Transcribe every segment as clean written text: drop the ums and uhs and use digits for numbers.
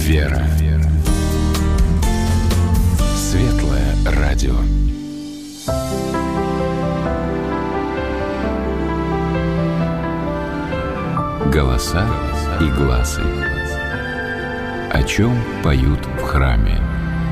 Вера. Светлое радио. Голоса и глазы. О чем поют в храме?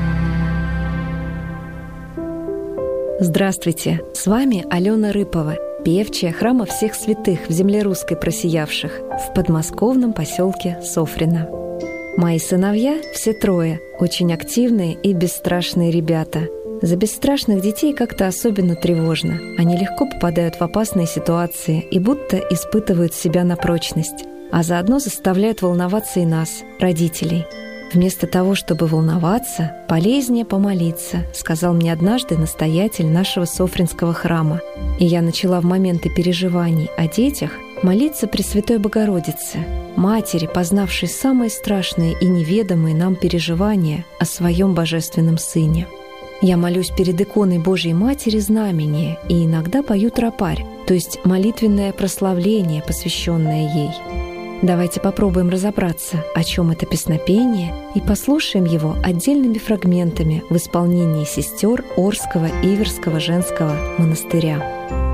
Здравствуйте! С вами Алена Рыпова, певчая храма всех святых в земле русской просиявших в подмосковном поселке Софрино. Мои сыновья, все трое, очень активные и бесстрашные ребята. За бесстрашных детей как-то особенно тревожно. Они легко попадают в опасные ситуации и будто испытывают себя на прочность, а заодно заставляют волноваться и нас, родителей. «Вместо того, чтобы волноваться, полезнее помолиться», сказал мне однажды настоятель нашего Софринского храма. И я начала в моменты переживаний о детях молиться Пресвятой Богородице, Матери, познавшей самые страшные и неведомые нам переживания о своем Божественном Сыне. Я молюсь перед иконой Божьей Матери Знамения и иногда пою тропарь, то есть молитвенное прославление, посвященное ей. Давайте попробуем разобраться, о чем это песнопение, и послушаем его отдельными фрагментами в исполнении сестер Орского Иверского женского монастыря.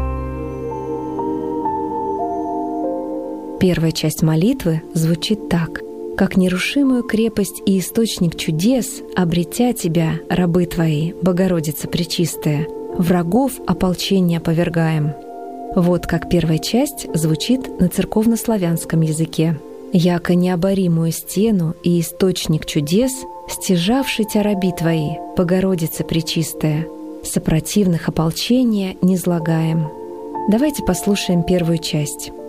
Первая часть молитвы звучит так: «Как нерушимую крепость и источник чудес, обретя Тебя, рабы Твои, Богородица Пречистая, врагов ополчения повергаем». Вот как первая часть звучит на церковнославянском языке. «Яко необоримую стену и источник чудес, стяжавши Тя раби Твои, Богородица Пречистая, сопротивных ополчения низлагаем». Давайте послушаем первую часть.